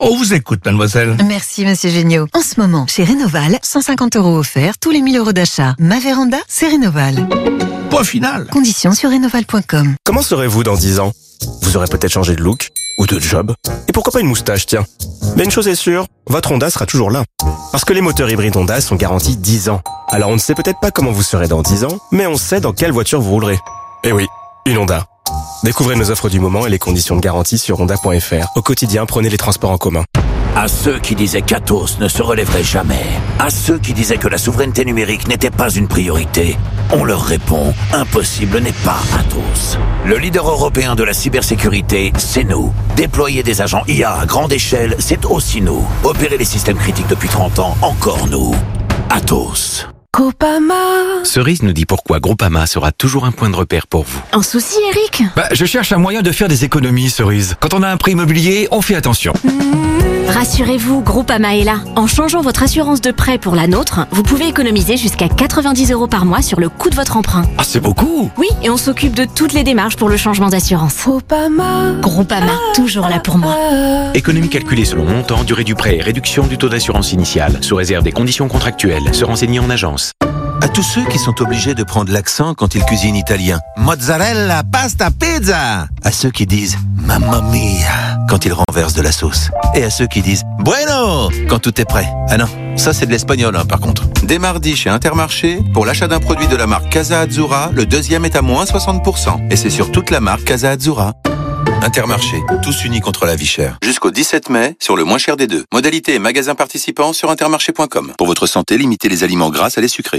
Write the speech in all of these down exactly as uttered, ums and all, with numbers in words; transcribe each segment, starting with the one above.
On vous écoute, mademoiselle. Merci, monsieur Géniaud. En ce moment, chez Rénoval, cent cinquante euros offerts tous les mille euros d'achat. Ma véranda, c'est Rénoval. Point final. Conditions sur rénoval point com. Comment serez-vous dans dix ans ? Vous aurez peut-être changé de look ou de job. Et pourquoi pas une moustache, tiens. Mais une chose est sûre, votre Honda sera toujours là. Parce que les moteurs hybrides Honda sont garantis dix ans. Alors on ne sait peut-être pas comment vous serez dans dix ans, mais on sait dans quelle voiture vous roulerez. Eh oui, une Honda. Découvrez nos offres du moment et les conditions de garantie sur honda point f r. Au quotidien, prenez les transports en commun. À ceux qui disaient qu'Atos ne se relèverait jamais, à ceux qui disaient que la souveraineté numérique n'était pas une priorité, on leur répond, impossible n'est pas Atos. Le leader européen de la cybersécurité, c'est nous. Déployer des agents I A à grande échelle, c'est aussi nous. Opérer les systèmes critiques depuis trente ans, encore nous. Atos. Groupama. Cerise nous dit pourquoi Groupama sera toujours un point de repère pour vous. Un souci, Eric ? Bah, je cherche un moyen de faire des économies, Cerise. Quand on a un prêt immobilier, on fait attention. Mmh. Rassurez-vous, Groupama est là. En changeant votre assurance de prêt pour la nôtre, vous pouvez économiser jusqu'à quatre-vingt-dix euros par mois sur le coût de votre emprunt. Ah, c'est beaucoup. Oui, et on s'occupe de toutes les démarches pour le changement d'assurance. Groupama. Groupama, toujours là pour moi. Économie calculée selon montant, durée du prêt et réduction du taux d'assurance initiale, sous réserve des conditions contractuelles. Se renseigner en agence. À tous ceux qui sont obligés de prendre l'accent quand ils cuisinent italien. Mozzarella, pasta, pizza. À ceux qui disent mamma mia quand ils renversent de la sauce. Et à ceux qui disent bueno quand tout est prêt. Ah non, ça c'est de l'espagnol hein, par contre. Dès mardi chez Intermarché, pour l'achat d'un produit de la marque Casa Azzurra, le deuxième est à moins soixante pour cent. Et c'est sur toute la marque Casa Azzurra. Intermarché, tous unis contre la vie chère. Jusqu'au dix-sept mai, sur le moins cher des deux. Modalité et magasins participants sur intermarché point com. Pour votre santé, limitez les aliments gras à les sucrés.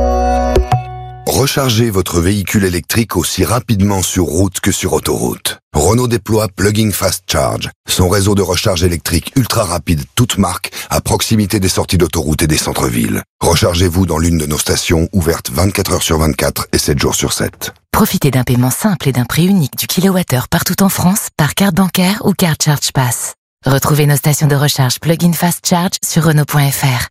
Rechargez votre véhicule électrique aussi rapidement sur route que sur autoroute. Renault déploie Plug-in Fast Charge, son réseau de recharge électrique ultra rapide, toute marque, à proximité des sorties d'autoroute et des centres-villes. Rechargez-vous dans l'une de nos stations, ouvertes vingt-quatre heures sur vingt-quatre et sept jours sur sept. Profitez d'un paiement simple et d'un prix unique du kilowattheure partout en France par carte bancaire ou carte Charge Pass. Retrouvez nos stations de recharge Plug-in Fast Charge sur renault point f r.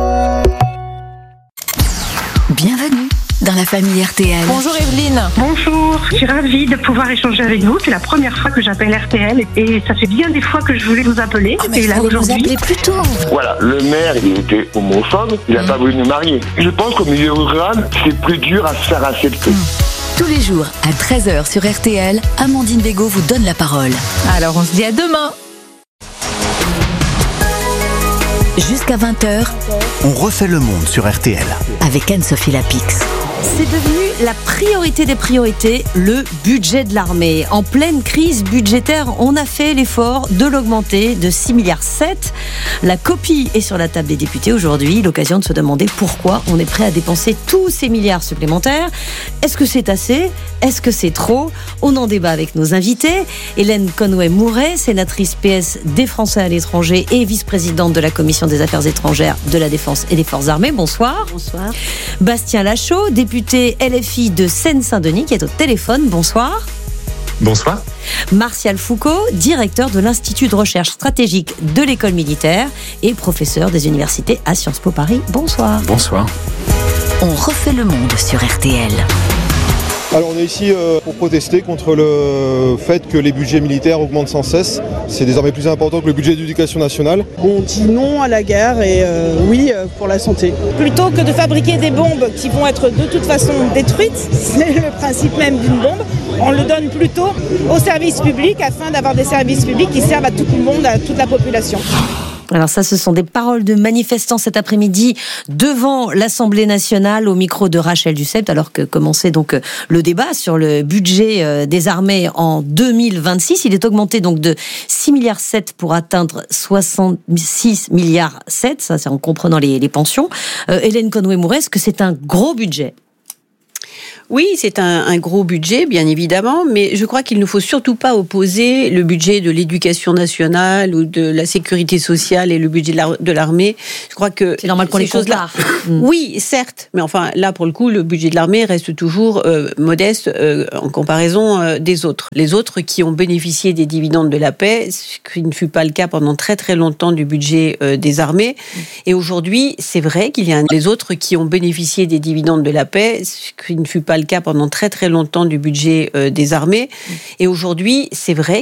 Bienvenue dans la famille R T L. Bonjour Evelyne. Bonjour, je suis ravie de pouvoir échanger avec vous. C'est la première fois que j'appelle R T L et ça fait bien des fois que je voulais vous appeler. Oh, mais et là aujourd'hui. Vous plus tôt. Voilà, le maire il était homophobe, il n'a mmh. pas voulu nous marier. Je pense qu'au milieu rural, c'est plus dur à se faire accepter. Mmh. Tous les jours à treize heures sur R T L, Amandine Bégaud vous donne la parole. Alors on se dit à demain. Jusqu'à vingt heures, on refait le monde sur R T L. Avec Anne-Sophie Lapix. C'est devenu la priorité des priorités, le budget de l'armée. En pleine crise budgétaire, on a fait l'effort de l'augmenter de six virgule sept milliards. La copie est sur la table des députés aujourd'hui. L'occasion de se demander pourquoi on est prêt à dépenser tous ces milliards supplémentaires. Est-ce que c'est assez ? Est-ce que c'est trop ? On en débat avec nos invités. Hélène Conway-Mouret, sénatrice P S des Français à l'étranger et vice-présidente de la Commission des Affaires étrangères, de la Défense et des Forces armées. Bonsoir. Bonsoir. Bastien Lachaud, député L F I de Seine-Saint-Denis, qui est au téléphone. Bonsoir. Bonsoir. Martial Foucault, directeur de l'Institut de recherche stratégique de l'école militaire et professeur des universités à Sciences Po Paris. Bonsoir. Bonsoir. On refait le monde sur R T L. Alors on est ici euh, pour protester contre le fait que les budgets militaires augmentent sans cesse. C'est désormais plus important que le budget d'éducation nationale. On dit non à la guerre et euh, oui euh, pour la santé. Plutôt que de fabriquer des bombes qui vont être de toute façon détruites, c'est le principe même d'une bombe, on le donne plutôt aux services publics afin d'avoir des services publics qui servent à tout le monde, à toute la population. Alors ça, ce sont des paroles de manifestants cet après-midi devant l'Assemblée nationale au micro de Rachel Dussept, alors que commençait donc le débat sur le budget des armées en deux mille vingt-six. Il est augmenté donc de six virgule sept milliards pour atteindre soixante-six virgule sept milliards. Ça, c'est en comprenant les, les pensions. Euh, Hélène Conway-Mouret, est-ce que c'est un gros budget ? Oui, c'est un, un gros budget, bien évidemment, mais je crois qu'il ne faut surtout pas opposer le budget de l'éducation nationale ou de la sécurité sociale et le budget de l'armée. Je crois que c'est normal qu'on les compare. Oui, certes, mais enfin là, pour le coup, le budget de l'armée reste toujours euh, modeste euh, en comparaison euh, des autres. Les autres qui ont bénéficié des dividendes de la paix, ce qui ne fut pas le cas pendant très très longtemps du budget euh, des armées. Et aujourd'hui, c'est vrai qu'il y a un... les autres qui ont bénéficié des dividendes de la paix, ce qui ne fut pas le cas pendant très très longtemps du budget euh, des armées. Et aujourd'hui, c'est vrai